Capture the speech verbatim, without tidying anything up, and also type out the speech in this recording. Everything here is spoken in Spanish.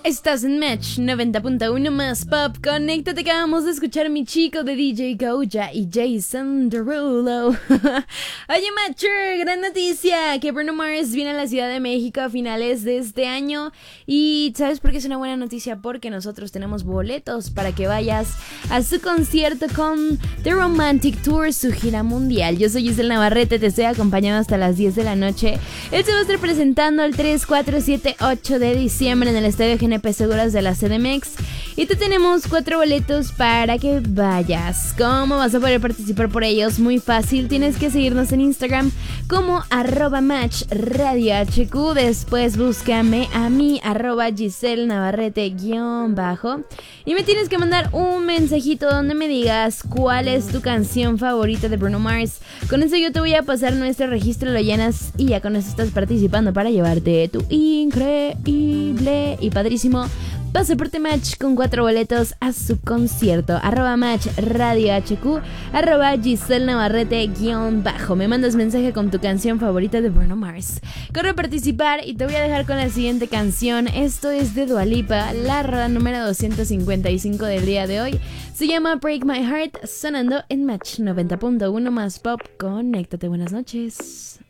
Estás en Match noventa punto uno más Pop. Conéctate, que acabamos de escuchar Mi Chico de D J Goja y Jason Derulo. Oye, Matcher, gran noticia, que Bruno Mars viene a la Ciudad de México a finales de este año. Y ¿sabes por qué es una buena noticia? Porque nosotros tenemos boletos para que vayas a su concierto con The Romantic Tour, su gira mundial. Yo soy Giselle Navarrete, te estoy acompañando hasta las diez de la noche. Él se va a estar presentando el tres, cuatro, siete, ocho de diciembre en el Estadio G N P Seguros de la C D M X. Y te tenemos cuatro boletos para que vayas. ¿Cómo vas a poder participar por ellos? Muy fácil, tienes que seguirnos en Instagram como arroba match radio H Q. Después búscame a mí, arroba Giselle Navarrete guión bajo. Y me tienes que mandar un mensajito donde me digas cuál es tu canción favorita de Bruno Mars. Con eso yo te voy a pasar nuestro registro, lo llenas y ya con eso estás participando para llevarte tu increíble y padrísimo pasaporte Match con cuatro boletos a su concierto. Arroba Match Radio H Q, arroba Giselle Navarrete guión bajo. Me mandas mensaje con tu canción favorita de Bruno Mars. Corre a participar y te voy a dejar con la siguiente canción. Esto es de Dua Lipa, la rola número doscientos cincuenta y cinco del día de hoy. Se llama Break My Heart, sonando en Match noventa punto uno más Pop. Conéctate, buenas noches.